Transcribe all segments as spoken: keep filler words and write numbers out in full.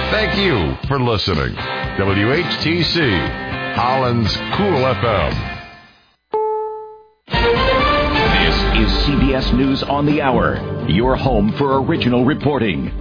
Thank you for listening. W H T C, Holland's Cool F M. This is C B S News on the Hour, your home for original reporting.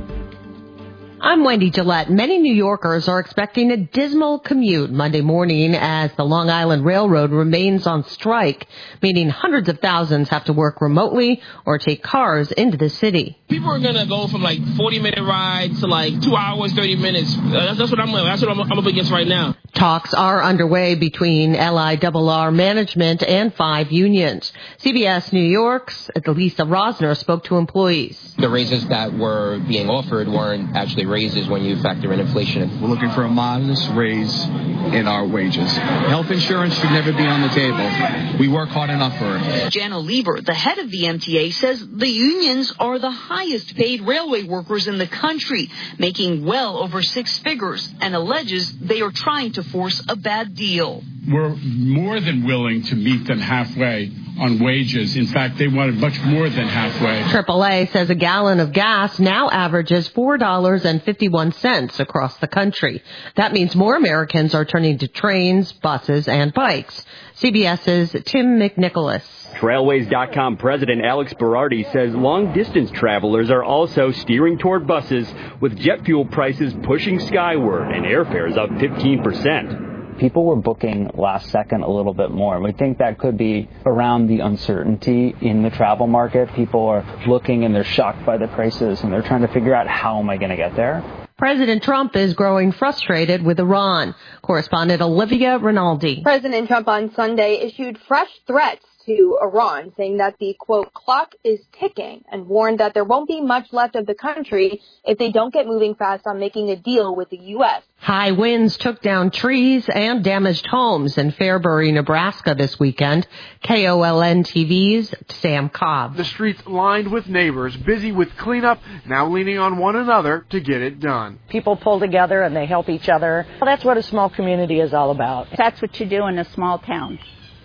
I'm Wendy Gillette. Many New Yorkers are expecting a dismal commute Monday morning as the Long Island Railroad remains on strike, meaning hundreds of thousands have to work remotely or take cars into the city. People are going to go from like forty-minute rides to like two hours, thirty minutes. Uh, that's, that's what I'm that's what I'm, I'm up against right now. Talks are underway between L I R R management and five unions. C B S New York's Lisa Rosner spoke to employees. The raises that were being offered weren't actually raises when you factor in inflation. We're looking for a modest raise in our wages. Health insurance should never be on the table. We work hard enough for it. Jana Lieber, the head of the M T A, says the unions are the highest paid railway workers in the country, making well over six figures, and alleges they are trying to force a bad deal. We're more than willing to meet them halfway on wages. In fact, they wanted much more than halfway. triple A says a gallon of gas now averages four dollars and fifty-one cents across the country. That means more Americans are turning to trains, buses, and bikes. CBS's Tim McNicholas. Trailways dot com president Alex Berardi says long-distance travelers are also steering toward buses, with jet fuel prices pushing skyward and airfares up fifteen percent. People were booking last second a little bit more. We think that could be around the uncertainty in the travel market. People are looking and they're shocked by the prices and they're trying to figure out, how am I going to get there? President Trump is growing frustrated with Iran. Correspondent Olivia Rinaldi. President Trump on Sunday issued fresh threats to Iran, saying that the, quote, clock is ticking, and warned that there won't be much left of the country if they don't get moving fast on making a deal with the U S. High winds took down trees and damaged homes in Fairbury, Nebraska this weekend. K O L N T V's Sam Cobb. The streets lined with neighbors, busy with cleanup, now leaning on one another to get it done. People pull together and they help each other. Well, that's what a small community is all about. That's what you do in a small town.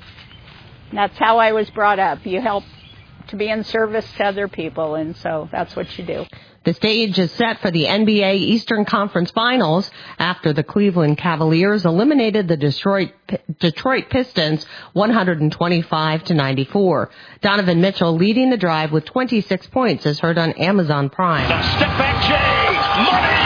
That's how I was brought up. You help to be in service to other people, and so that's what you do. The stage is set for the N B A Eastern Conference Finals after the Cleveland Cavaliers eliminated the Detroit Detroit Pistons one twenty-five to ninety-four. Donovan Mitchell leading the drive with twenty-six points is heard on Amazon Prime. The step back Jay, money!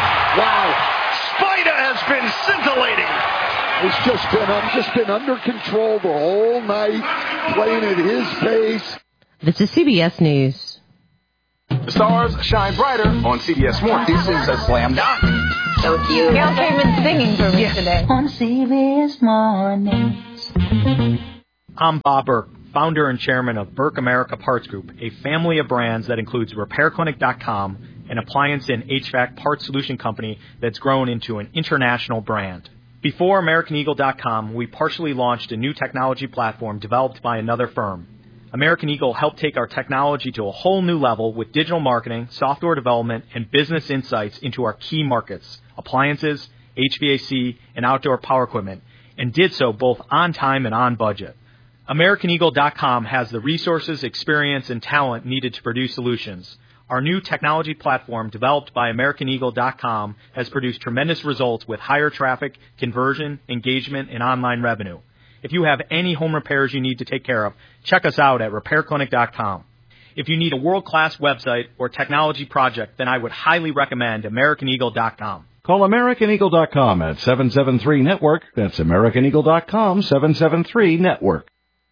Wow, Spider has been scintillating. He's just been, um, just been under control the whole night, playing at his pace. This is C B S News. The stars shine brighter on C B S Morning. This is a slam dunk. So cute. Gail came in singing for me today. On C B S Mornings. I'm Bob Burke, founder and chairman of Burke America Parts Group, a family of brands that includes Repair Clinic dot com, an appliance and H V A C parts solution company that's grown into an international brand. Before American Eagle dot com, we partially launched a new technology platform developed by another firm. American Eagle helped take our technology to a whole new level with digital marketing, software development, and business insights into our key markets, appliances, H V A C, and outdoor power equipment, and did so both on time and on budget. American Eagle dot com has the resources, experience, and talent needed to produce solutions. Our new technology platform, developed by American Eagle dot com, has produced tremendous results with higher traffic, conversion, engagement, and online revenue. If you have any home repairs you need to take care of, check us out at Repair Clinic dot com. If you need a world-class website or technology project, then I would highly recommend American Eagle dot com. Call American Eagle dot com at seven seven three network. That's American Eagle dot com, seven seven three network.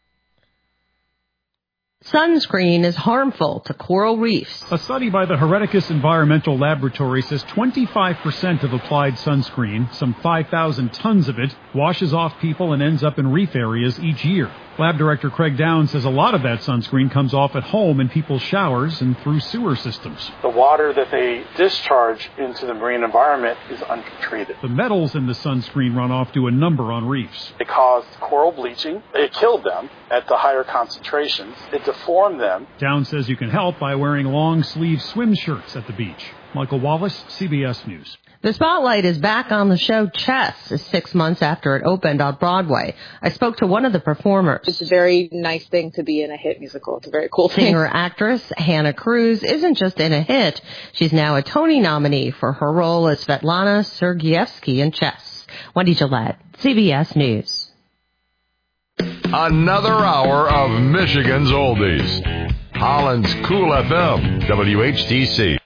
Sunscreen is harmful to coral reefs. A study by the Hereticus Environmental Laboratory says twenty-five percent of applied sunscreen, some five thousand tons of it, washes off people and ends up in reef areas each year. Lab Director Craig Downs says a lot of that sunscreen comes off at home in people's showers and through sewer systems. The water that they discharge into the marine environment is untreated. The metals in the sunscreen runoff do a number on reefs. It caused coral bleaching. It killed them at the higher concentrations. It deformed them. Downs says you can help by wearing long-sleeve swim shirts at the beach. Michael Wallace, C B S News. The spotlight is back on the show Chess, six months after it opened on Broadway. I spoke to one of the performers. It's a very nice thing to be in a hit musical. It's a very cool thing. Singer-actress Hannah Cruz isn't just in a hit. She's now a Tony nominee for her role as Svetlana Sergeyevsky in Chess. Wendy Gillette, C B S News. Another hour of Michigan's Oldies. Holland's Cool F M, W H T C.